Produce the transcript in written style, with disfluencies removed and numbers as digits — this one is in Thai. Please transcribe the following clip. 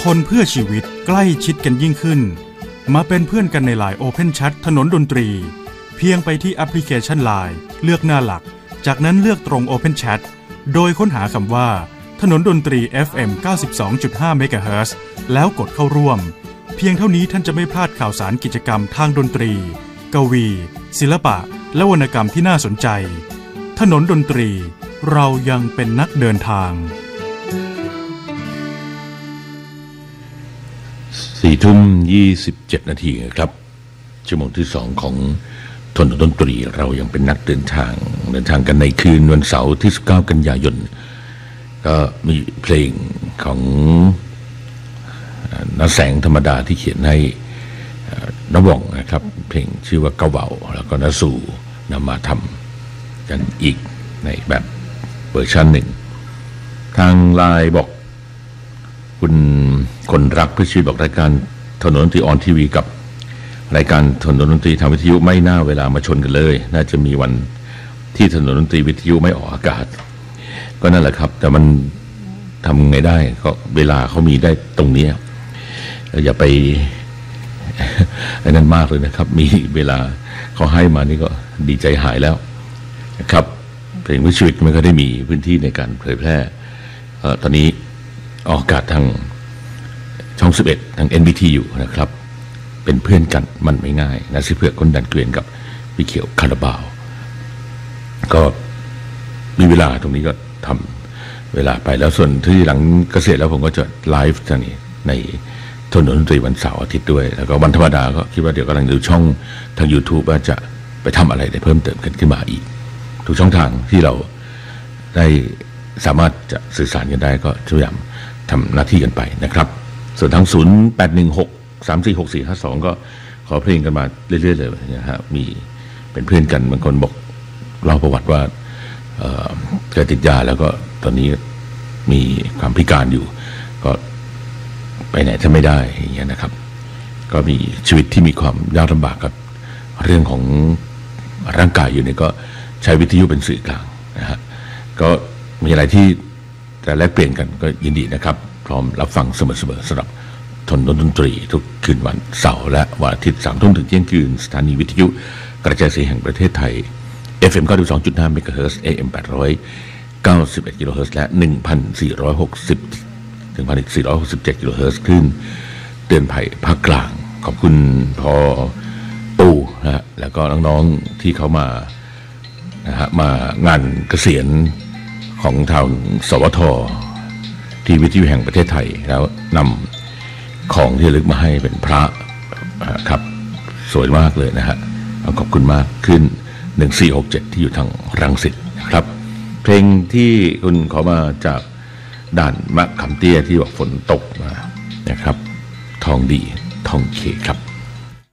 คนเพื่อชีวิตใกล้ชิดกันยิ่งขึ้นมาเป็นเพื่อนกันใน LINE Open Chat ถนนดนตรีเพียงไปที่แอปพลิเคชัน LINE เลือกหน้าหลักจากนั้นเลือกตรง Open Chat โดยค้นหาคำว่าถนนดนตรี FM 92.5 MHz แล้วกดเข้าร่วมเพียงเท่านี้ท่านจะไม่พลาดข่าวสารกิจกรรมทางดนตรีกวีศิลปะและวรรณกรรมที่น่าสนใจถนนดนตรีเรายังเป็นนักเดินทาง 4:27 นาทีครับชั่วโมงที่2ของถนนดนตรีเรายังเป็นนักเดินทางกันในคืนวันเสาร์ที่19กันยายนก็มีเพลงของณแสงธรรมดาที่เขียนให้ณว่องนะครับเพลงชื่อว่าเกาเบาแล้วก็ณสู่นำมาทำกันอีกในแบบเวอร์ชันหนึ่งทางไลน์บอกคุณคนรักเพื่อชีวิตบอกรายการถนนดนตรีออนทีวีกับรายการถนนดนตรีทางวิทยุไม่น่าเวลามาชนกันเลยน่าจะมีวันที่ถนนดนตรีวิทยุไม่ออกอากาศก็นั่นแหละครับแต่มันทำไงได้ก็เวลาเขามีได้ตรงนี้อย่าไปไอ้นั่นมากเลยนะครับมีเวลาเขาให้มานี่ก็ดีใจหายแล้วนะครับเพลงวิชีวิตมันก็ได้มีพื้นที่ในการเผยแพร่ตอนนี้ออกอากาศทางช่อง11ทาง NBT อยู่นะครับเป็นเพื่อนกันมันไม่ง่ายนะสิเพื่อคนดันเกวียนกับพี่เขียวคาราบาวก็มีเวลาตรงนี้ก็ทำเวลาไปแล้วส่วนที่หลังเกษตรแล้วผมก็จะไลฟ์ทางนี้ในถนนดนตรีวันเสาร์อาทิตย์ด้วยแล้วก็วันธรรมดาก็คิดว่าเดี๋ยวกำลังดูช่องทาง YouTube ว่าจะไปทำอะไรได้เพิ่มเติมขึ้นมาอีกทุกช่องทางที่เราได้สามารถจะสื่อสารกันได้ก็พยายามทำหน้าที่กันไปนะครับส่วนทาง0816346452ก็ขอเพลงกันมาเรื่อยๆเลยนะฮะมีเป็นเพื่อนกันบางคนบอกเล่าประวัติว่าเคยติดยาแล้วก็ตอนนี้มีความพิการอยู่ก็ไปไหนถ้าไม่ได้อย่างเงี้ยนะครับก็มีชีวิตที่มีความยากลำบากกับเรื่องของร่างกายอยู่เนี่ยก็ใช้วิทยุเป็นสื่อกลางนะฮะก็มีอะไรที่จะแลกเปลี่ยนกันก็ยินดีนะครับพร้อมรับฟังเสมอๆสำหรับถนนดนตรีทุกคืนวันเสาร์และวันอาทิตย์ 3 ทุ่มถึงเที่ยงคืนสถานีวิทยุกระจายเสียงแห่งประเทศไทย FM 92.5 MHz AM 891 kHz และ 1,460 ถึง 1,467 kHz คลื่นเตือนภัยภาคกลางขอบคุณพอปูนะฮะแล้วก็น้องๆที่เขามานะฮะมางานเกษียณของทางสวทที่วิทยุแห่งประเทศไทยแล้วนำของที่ระลึกมาให้เป็นพระครับสวยมากเลยนะฮะขอบคุณมากขึ้น1467ที่อยู่ทางรังสิตนะครับเพลงที่คุณขอมาจากด่านมะขามเตี้ยที่บอกฝนตกมานะครับทองดีทองเคครับ